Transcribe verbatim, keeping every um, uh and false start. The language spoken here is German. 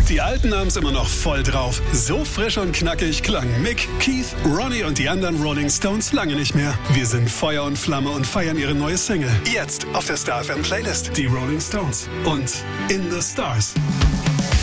Die Alten haben's immer noch voll drauf. So frisch und knackig klangen Mick, Keith, Ronnie und die anderen Rolling Stones lange nicht mehr. Wir sind Feuer und Flamme und feiern ihre neue Single. Jetzt auf der Star F M Playlist. Die Rolling Stones und In the Stars.